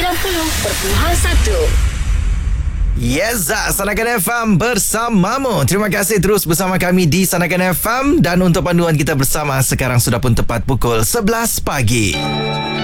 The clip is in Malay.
Yes, Sanakan FM bersamamu. Terima kasih terus bersama kami di Sanakan FM. Dan untuk panduan kita bersama, sekarang sudah pun tepat pukul 11 pagi.